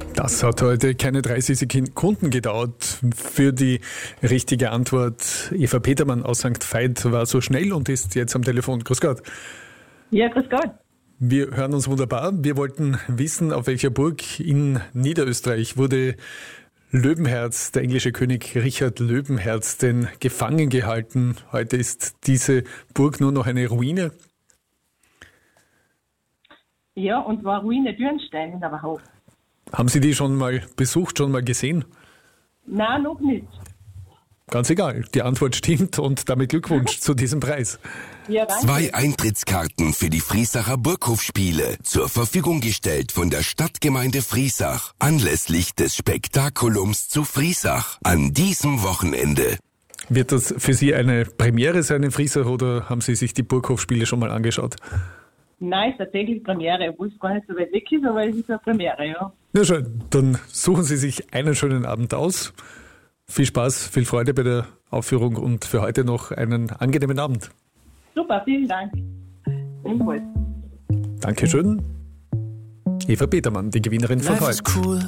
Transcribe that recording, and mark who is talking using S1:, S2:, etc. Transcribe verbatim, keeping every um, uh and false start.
S1: Das hat heute keine dreißig Sekunden gedauert. Für die richtige Antwort Eva Petermann aus Sankt Veit war so schnell und ist jetzt am Telefon. Grüß Gott.
S2: Ja, grüß Gott.
S1: Wir hören uns wunderbar. Wir wollten wissen, auf welcher Burg in Niederösterreich wurde Löwenherz, der englische König Richard Löwenherz, denn gefangen gehalten. Heute ist diese Burg nur noch eine Ruine.
S2: Ja, und zwar Ruine Dürnstein in der Wachau.
S1: Haben Sie die schon mal besucht, schon mal gesehen?
S2: Nein, noch nicht.
S1: Ganz egal, die Antwort stimmt und damit Glückwunsch zu diesem Preis.
S2: Ja, danke.
S3: Zwei Eintrittskarten für die Friesacher Burghofspiele zur Verfügung gestellt von der Stadtgemeinde Friesach anlässlich des Spektakulums zu Friesach an diesem Wochenende.
S1: Wird das für Sie eine Premiere sein in Friesach oder haben Sie sich die Burghofspiele schon mal angeschaut?
S2: Nein, es ist tatsächlich Premiere, obwohl es gar nicht so weit weg ist, aber es ist eine Premiere, ja.
S1: Na schön, dann suchen Sie sich einen schönen Abend aus. Viel Spaß, viel Freude bei der Aufführung und für heute noch einen angenehmen Abend.
S2: Super, vielen Dank. Ebenfalls.
S1: Dankeschön. Eva Petermann, die Gewinnerin von
S4: Life
S1: heute.
S4: is cool.